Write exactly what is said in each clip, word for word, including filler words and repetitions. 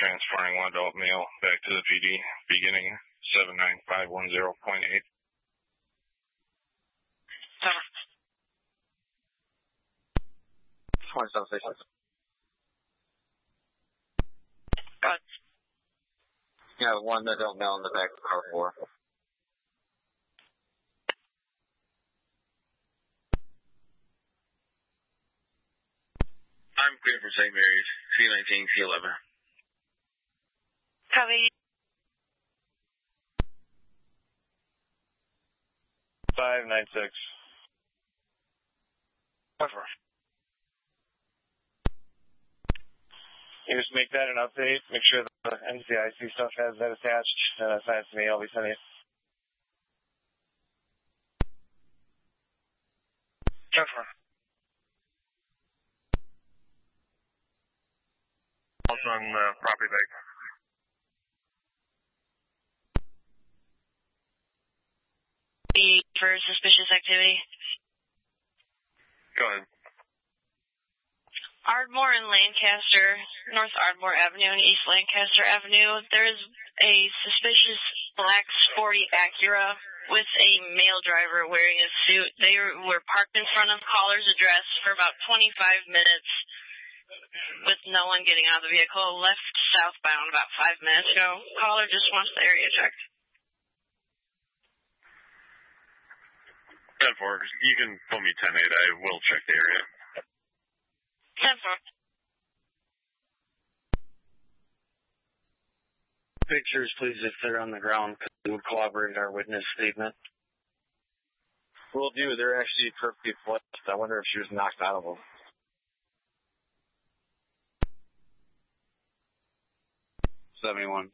transporting one adult male back to the P D, beginning seven nine five one zero point eight. twenty-seven station. Good. You have one adult male in the back of car four. I'm clear from Saint Mary's, C nineteen, C eleven. Copy. five nine six. Over. You just make that an update, make sure the N C I C stuff has that attached, and uh, send it to me, I'll be sending it. Over. Also on uh, property bag. For suspicious activity. Go ahead. Ardmore and Lancaster, North Ardmore Avenue and East Lancaster Avenue, there's a suspicious black sporty Acura with a male driver wearing a suit. They were parked in front of caller's address for about twenty-five minutes with no one getting out of the vehicle. Left southbound about five minutes ago. Caller just wants the area checked. ten four, you can pull me ten eight, I will check the area. ten four. Pictures, please, if they're on the ground, because it would corroborate our witness statement. Will do. They're actually perfectly flipped. I wonder if she was knocked out of them. seventy-one.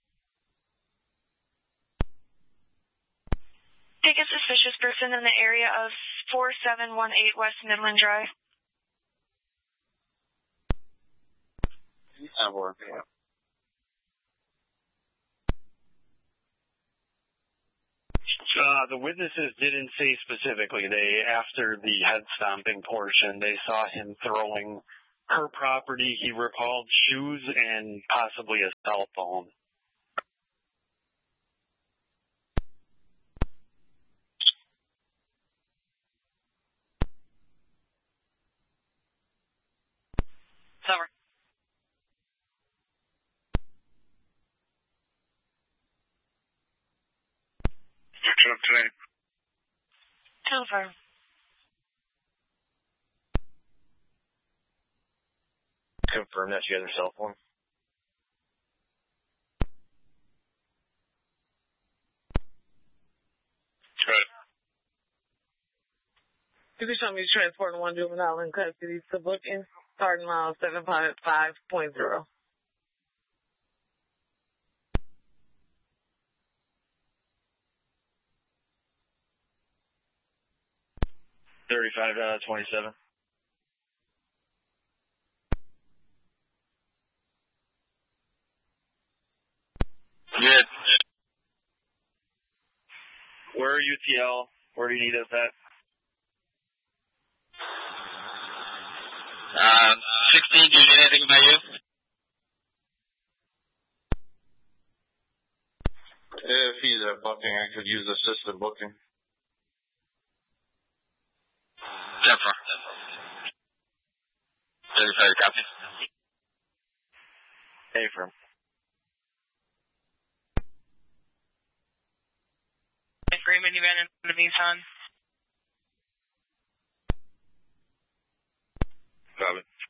Take a suspicious person in the area of four seven one eight West Midland Drive. ten four. Uh, the witnesses didn't say specifically. They, after the head stomping portion, they saw him throwing her property. He recalled shoes and possibly a cell phone. Over. Check up today. Over. Confirm that she has her cell phone. Good. You can show me transporting one juvenile in custody to booking, starting mile seven five five point zero. thirty-five out of twenty-seven. Good. Where are you, T L? Where do you need us at? Um, sixteen, do you need anything about you? If he's at booking, I could use assistant booking. ten four. thirty-five, copy. Hey, firm. Gray minivan in the Nissan. Got it.